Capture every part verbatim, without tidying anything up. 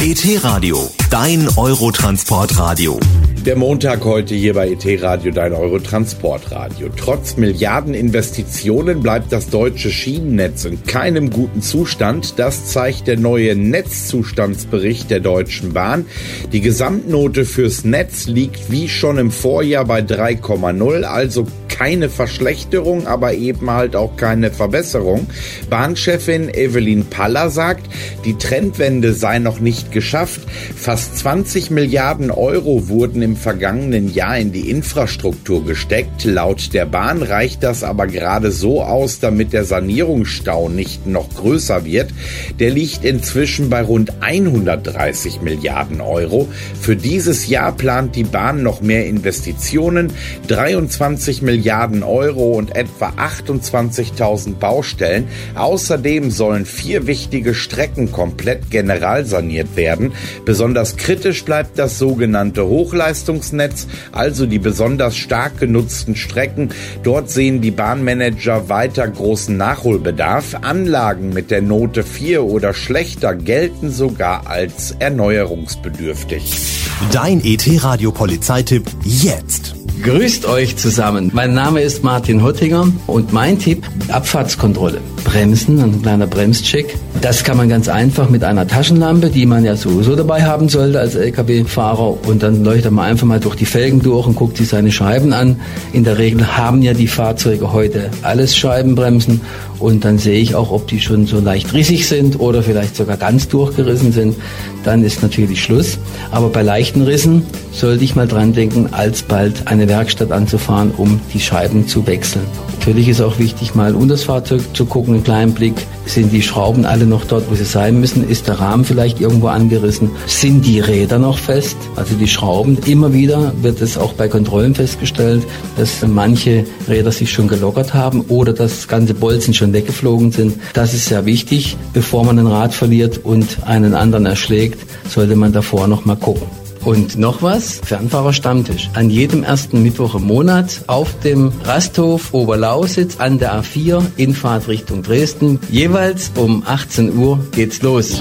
E T-Radio, dein Eurotransportradio. Der Montag heute hier bei E T-Radio, dein Eurotransportradio. Trotz Milliardeninvestitionen bleibt das deutsche Schienennetz in keinem guten Zustand. Das zeigt der neue Netzzustandsbericht der Deutschen Bahn. Die Gesamtnote fürs Netz liegt wie schon im Vorjahr bei drei Komma null, also keine Verschlechterung, aber eben halt auch keine Verbesserung. Bahnchefin Evelyn Paller sagt, die Trendwende sei noch nicht geschafft. Fast zwanzig Milliarden Euro wurden im vergangenen Jahr in die Infrastruktur gesteckt. Laut der Bahn reicht das aber gerade so aus, damit der Sanierungsstau nicht noch größer wird. Der liegt inzwischen bei rund hundertdreißig Milliarden Euro. Für dieses Jahr plant die Bahn noch mehr Investitionen, dreiundzwanzig Milliarden Euro und etwa achtundzwanzigtausend Baustellen. Außerdem sollen vier wichtige Strecken komplett generalsaniert werden. Besonders kritisch bleibt das sogenannte Hochleistungsnetz, also die besonders stark genutzten Strecken. Dort sehen die Bahnmanager weiter großen Nachholbedarf. Anlagen mit der Note vier oder schlechter gelten sogar als erneuerungsbedürftig. Dein E T-Radio-Polizeitipp jetzt. Grüßt euch zusammen. Mein Name ist Martin Hottinger und mein Tipp, Abfahrtskontrolle. Bremsen, ein kleiner Bremscheck. Das kann man ganz einfach mit einer Taschenlampe, die man ja sowieso dabei haben sollte als L K W-Fahrer, und dann leuchtet man einfach mal durch die Felgen durch und guckt sich seine Scheiben an. In der Regel haben ja die Fahrzeuge heute alles Scheibenbremsen, und dann sehe ich auch, ob die schon so leicht rissig sind oder vielleicht sogar ganz durchgerissen sind. Dann ist natürlich Schluss. Aber bei leichten Rissen sollte ich mal dran denken, alsbald eine Werkstatt anzufahren, um die Scheiben zu wechseln. Natürlich ist auch wichtig, mal unter das Fahrzeug zu gucken, einen kleinen Blick. Sind die Schrauben alle noch dort, wo sie sein müssen? Ist der Rahmen vielleicht irgendwo angerissen? Sind die Räder noch fest? Also die Schrauben. Immer wieder wird es auch bei Kontrollen festgestellt, dass manche Räder sich schon gelockert haben oder dass ganze Bolzen schon weggeflogen sind. Das ist sehr wichtig. Bevor man ein Rad verliert und einen anderen erschlägt, sollte man davor noch mal gucken. Und noch was, Fernfahrerstammtisch. An jedem ersten Mittwoch im Monat auf dem Rasthof Oberlausitz an der A vier in Fahrt Richtung Dresden. Jeweils um achtzehn Uhr geht's los.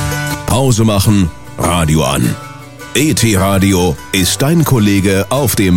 Pause machen, Radio an. E T-Radio ist dein Kollege auf dem